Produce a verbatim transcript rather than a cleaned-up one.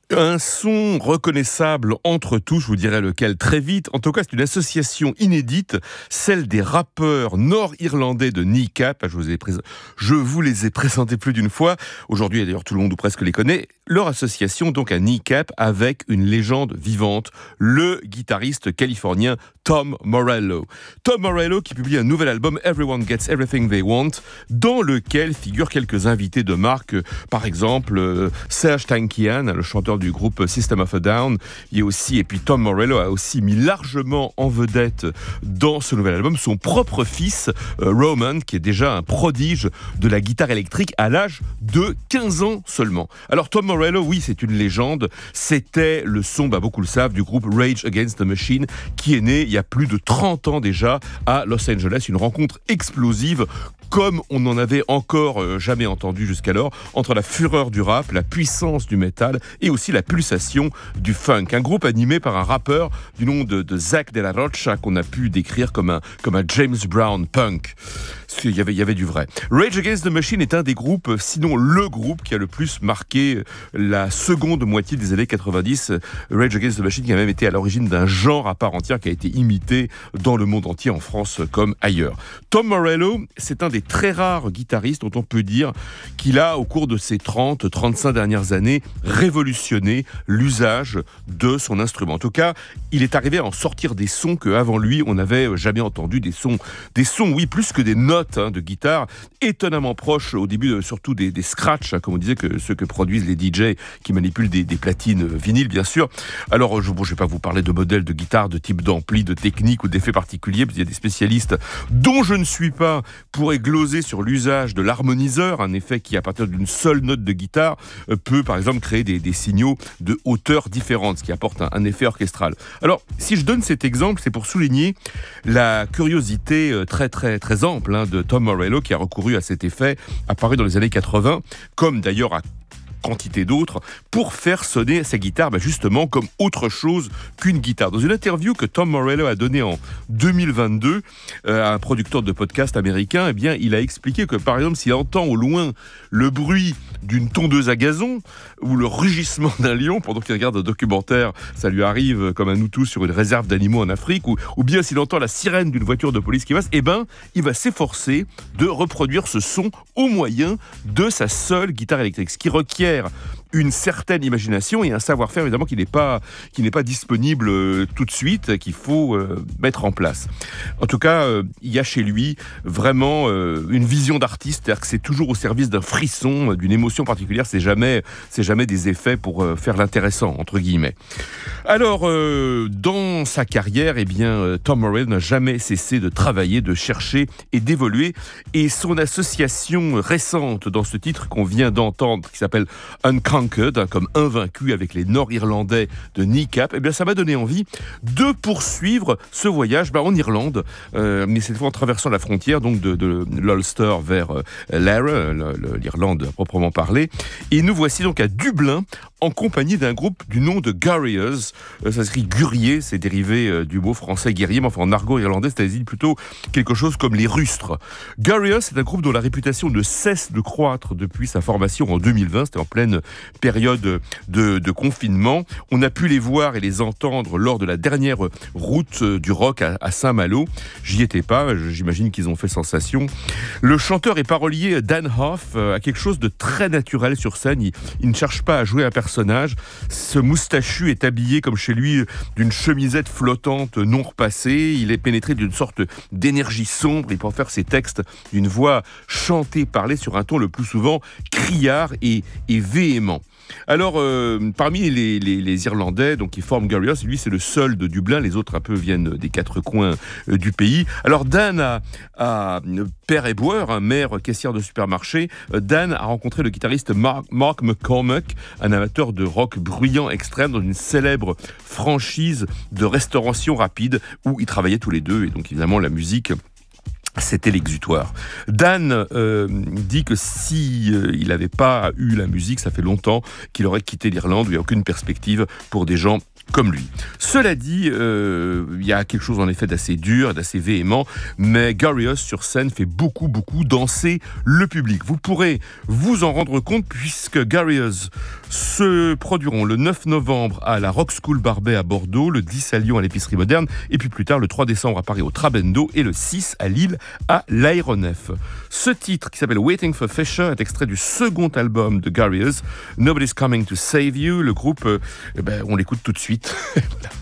Un son reconnaissable entre tous, je vous dirai lequel très vite. En tout cas, c'est une association inédite, celle des rappeurs nord-irlandais de Kneecap. Je vous, ai pré... je vous les ai présentés plus d'une fois. Aujourd'hui, d'ailleurs, tout le monde ou presque les connaît. Leur association, donc, à Kneecap, avec une légende vivante, le guitariste californien Tom Morello. Tom Morello qui publie un nouvel album, Everyone Gets Everything They Want, dans lequel figurent quelques invités de marque. Par exemple, Serj Tankian, le chanteur du groupe System of a Down. Il y a aussi, et puis Tom Morello a aussi mis largement en vedette dans ce nouvel album son propre fils, euh, Roman, qui est déjà un prodige de la guitare électrique à l'âge de quinze ans seulement. Alors Tom Morello, oui, c'est une légende. C'était le son, bah, beaucoup le savent, du groupe Rage Against the Machine, qui est né il y a plus de trente ans déjà à Los Angeles. Une rencontre explosive, comme on n'en avait encore euh, jamais entendu jusqu'alors, entre la fureur du rap, la puissance du métal et aussi la pulsation du funk. Un groupe animé par un rappeur du nom de, de Zack de la Rocha, qu'on a pu décrire comme un, comme un James Brown punk. Il y, avait, il y avait du vrai. Rage Against the Machine est un des groupes, sinon le groupe qui a le plus marqué la seconde moitié des années quatre-vingt-dix. Rage Against the Machine qui a même été à l'origine d'un genre à part entière qui a été imité dans le monde entier, en France comme ailleurs. Tom Morello, c'est un des très rares guitaristes dont on peut dire qu'il a, au cours de ses trente à trente-cinq dernières années, révolutionné l'usage de son instrument. En tout cas, il est arrivé à en sortir des sons qu'avant lui, on n'avait jamais entendu. Des sons, des sons, oui, plus que des notes hein, de guitare, étonnamment proches au début, euh, surtout des, des scratchs, hein, comme on disait, que ceux que produisent les D J qui manipulent des, des platines vinyles, bien sûr. Alors, je ne bon, vais pas vous parler de modèles de guitare, de type d'ampli, de technique ou d'effets particuliers, parce qu'il y a des spécialistes dont je ne suis pas pourraient gloser sur l'usage de l'harmoniseur, un effet qui, à partir d'une seule note de guitare, euh, peut, par exemple, créer des, des signaux de hauteur différentes, ce qui apporte un, un effet orchestral. Alors, si je donne cet exemple, c'est pour souligner la curiosité euh, très, très, très ample hein, de Tom Morello, qui a recouru à cet effet, apparu dans les années quatre-vingts, comme d'ailleurs à quantité d'autres, pour faire sonner sa guitare bah justement comme autre chose qu'une guitare. Dans une interview que Tom Morello a donnée en deux mille vingt-deux euh, à un producteur de podcast américain, eh bien, il a expliqué que, par exemple, s'il entend au loin le bruit d'une tondeuse à gazon ou le rugissement d'un lion pendant qu'il regarde un documentaire, ça lui arrive comme à nous tous sur une réserve d'animaux en Afrique, ou, ou bien s'il entend la sirène d'une voiture de police qui passe, eh ben, il va s'efforcer de reproduire ce son au moyen de sa seule guitare électrique, ce qui requiert une certaine imagination et un savoir-faire évidemment qui n'est pas, qui n'est pas disponible euh, tout de suite, qu'il faut euh, mettre en place. En tout cas, euh, il y a chez lui vraiment euh, une vision d'artiste, c'est-à-dire que c'est toujours au service d'un frisson, d'une émotion particulière, c'est jamais, c'est jamais des effets pour euh, faire l'intéressant, entre guillemets. Alors, euh, dans sa carrière, eh bien, euh, Tom Morello n'a jamais cessé de travailler, de chercher et d'évoluer, et son association récente dans ce titre qu'on vient d'entendre, qui s'appelle Unconquered, hein, comme invaincu avec les Nord-Irlandais de Kneecap, eh bien ça m'a donné envie de poursuivre ce voyage bah, en Irlande, euh, mais cette fois en traversant la frontière donc de, de l'Ulster vers euh, l'Ere, l'Irlande à proprement parler. Et nous voici donc à Dublin en compagnie d'un groupe du nom de Gurriers. Euh, ça s'écrit Gurrier, c'est dérivé euh, du mot français guerrier, mais enfin en argot irlandais, ça désigne plutôt quelque chose comme les rustres. Gurriers, c'est un groupe dont la réputation ne cesse de croître depuis sa formation en deux mille vingt, c'était en pleine période de, de confinement. On a pu les voir et les entendre lors de la dernière route du rock à, à Saint-Malo. J'y étais pas, j'imagine qu'ils ont fait sensation. Le chanteur et parolier Dan Hoff a quelque chose de très naturel sur scène. Il, il ne cherche pas à jouer un personnage. Ce moustachu est habillé, comme chez lui, d'une chemisette flottante non repassée. Il est pénétré d'une sorte d'énergie sombre. Il peut en faire ses textes d'une voix chantée, parlée sur un ton le plus souvent criard et, et véhément. Alors, euh, parmi les, les, les Irlandais donc, qui forment Gurriers, lui c'est le seul de Dublin, les autres un peu viennent des quatre coins euh, du pays. Alors Dan a, a père éboueur, hein, mère caissière de supermarché. Euh, Dan a rencontré le guitariste Mark, Mark McCormack, un amateur de rock bruyant extrême dans une célèbre franchise de restauration rapide où ils travaillaient tous les deux et donc évidemment la musique C'était l'exutoire. Dan euh, dit que si euh, il n'avait pas eu la musique, ça fait longtemps qu'il aurait quitté l'Irlande, où il n'y a aucune perspective pour des gens comme lui. Cela dit, euh, il y a quelque chose en effet d'assez dur, d'assez véhément, mais Gary Hoss sur scène fait beaucoup, beaucoup danser le public. Vous pourrez vous en rendre compte puisque Gary Hoss se produiront le neuf novembre à la Rock School Barbet à Bordeaux, le dix à Lyon à l'Épicerie Moderne, et puis plus tard le trois décembre à Paris au Trabendo et le six à Lille à l'Aéronef. Ce titre qui s'appelle Waiting for Fisher est extrait du second album de Gary Hoss, Nobody's Coming to Save You. Le groupe, euh, eh ben, on l'écoute tout de suite.